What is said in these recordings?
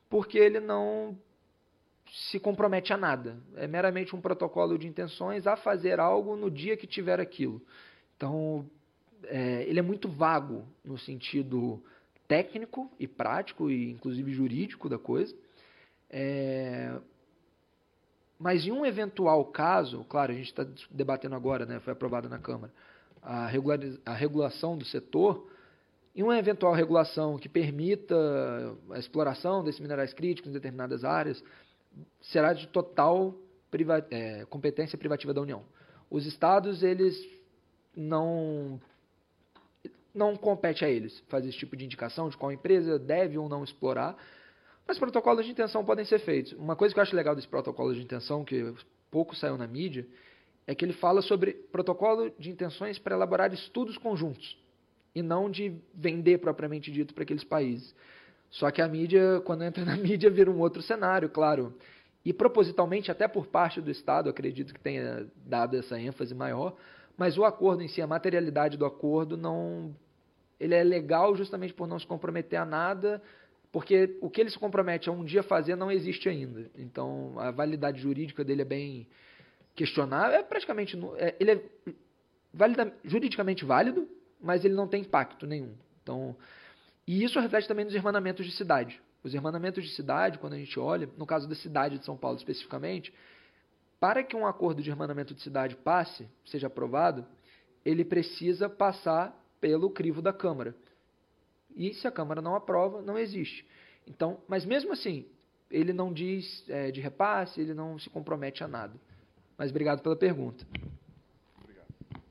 porque ele não se compromete a nada. É meramente um protocolo de intenções a fazer algo no dia que tiver aquilo. Então, ele é muito vago no sentido técnico e prático e inclusive jurídico da coisa. Mas em um eventual caso, claro, a gente está debatendo agora, né, foi aprovado na Câmara, a regulação do setor, em uma eventual regulação que permita a exploração desses minerais críticos em determinadas áreas, será de total competência privativa da União. Os estados, eles não compete a eles fazer esse tipo de indicação de qual empresa deve ou não explorar, mas protocolos de intenção podem ser feitos. Uma coisa que eu acho legal desse protocolo de intenção, que pouco saiu na mídia, é que ele fala sobre protocolo de intenções para elaborar estudos conjuntos, e não de vender propriamente dito para aqueles países. Só que a mídia, quando entra na mídia, vira um outro cenário, claro. E propositalmente, até por parte do Estado, acredito que tenha dado essa ênfase maior, mas o acordo em si, a materialidade do acordo, não, ele é legal justamente por não se comprometer a nada, porque o que ele se compromete a um dia fazer não existe ainda. Então, a validade jurídica dele é bem questionável. Ele é juridicamente válido, mas ele não tem impacto nenhum. Então, e isso reflete também nos irmanamentos de cidade. Os irmanamentos de cidade, quando a gente olha, no caso da cidade de São Paulo especificamente, para que um acordo de irmanamento de cidade passe, seja aprovado, ele precisa passar pelo crivo da Câmara. E se a Câmara não aprova, não existe. Então, mas mesmo assim, ele não diz de repasse, ele não se compromete a nada. Mas obrigado pela pergunta. Obrigado.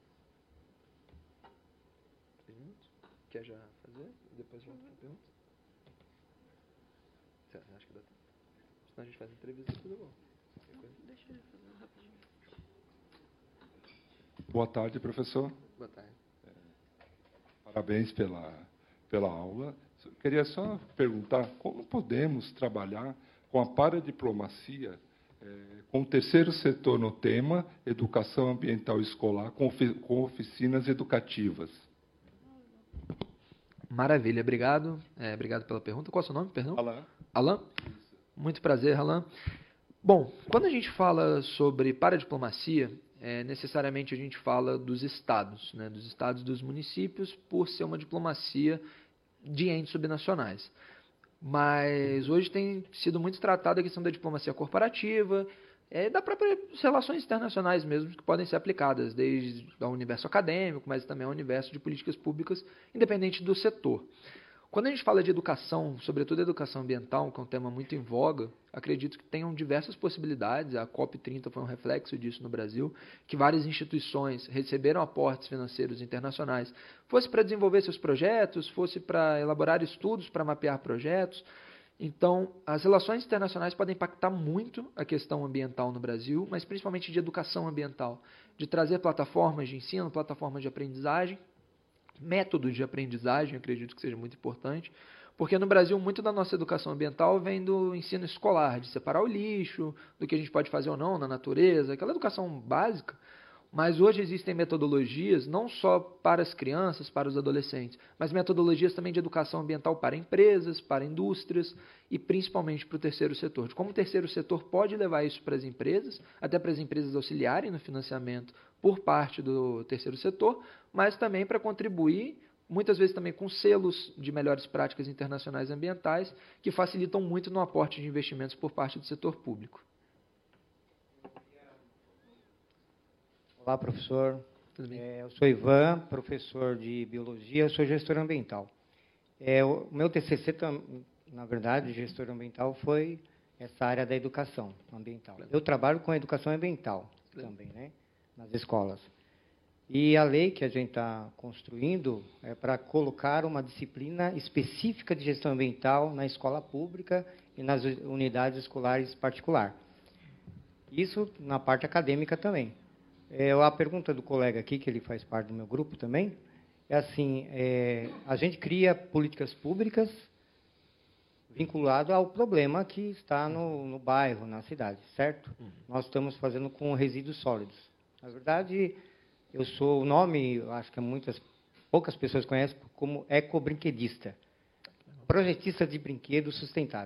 Quer já fazer? Depois volta para a pergunta? Acho que dá tempo. Senão a gente faz entrevista e tudo bom. Deixa eu fazer rapidinho. Boa tarde, professor. Boa tarde. Parabéns pela aula. Queria só perguntar como podemos trabalhar com a paradiplomacia, com o terceiro setor no tema educação ambiental escolar, com oficinas educativas. Maravilha, obrigado. Obrigado pela pergunta. Qual é o seu nome, perdão? Alain. Alain? Muito prazer, Alain. Bom, quando a gente fala sobre paradiplomacia, necessariamente a gente fala dos estados, né, dos estados e dos municípios, por ser uma diplomacia de entes subnacionais. Mas hoje tem sido muito tratada a questão da diplomacia corporativa, das próprias relações internacionais mesmo, que podem ser aplicadas, desde o universo acadêmico, mas também ao universo de políticas públicas, independente do setor. Quando a gente fala de educação, sobretudo educação ambiental, que é um tema muito em voga, acredito que tenham diversas possibilidades. A COP30 foi um reflexo disso no Brasil, que várias instituições receberam aportes financeiros internacionais, fosse para desenvolver seus projetos, fosse para elaborar estudos para mapear projetos. Então, as relações internacionais podem impactar muito a questão ambiental no Brasil, mas principalmente de educação ambiental, de trazer plataformas de ensino, plataformas de aprendizagem, métodos de aprendizagem, acredito que seja muito importante, porque no Brasil muito da nossa educação ambiental vem do ensino escolar, de separar o lixo, do que a gente pode fazer ou não na natureza, aquela educação básica, mas hoje existem metodologias não só para as crianças, para os adolescentes, mas metodologias também de educação ambiental para empresas, para indústrias e principalmente para o terceiro setor. De como o terceiro setor pode levar isso para as empresas, até para as empresas auxiliarem no financiamento por parte do terceiro setor, mas também para contribuir, muitas vezes também com selos de melhores práticas internacionais ambientais, que facilitam muito no aporte de investimentos por parte do setor público. Olá, professor. Tudo bem? Eu sou Ivan, professor de Biologia, eu sou gestor ambiental. O meu TCC, na verdade, gestor ambiental, foi essa área da educação ambiental. Eu trabalho com educação ambiental também, né, nas escolas. E a lei que a gente está construindo é para colocar uma disciplina específica de gestão ambiental na escola pública e nas unidades escolares particulares. Isso na parte acadêmica também. A pergunta do colega aqui, que ele faz parte do meu grupo também, é assim, a gente cria políticas públicas vinculado ao problema que está no bairro, na cidade, certo? Nós estamos fazendo com resíduos sólidos. Na verdade, o nome, eu acho que poucas pessoas conhecem como ecobrinquedista. Projetista de brinquedos sustentáveis.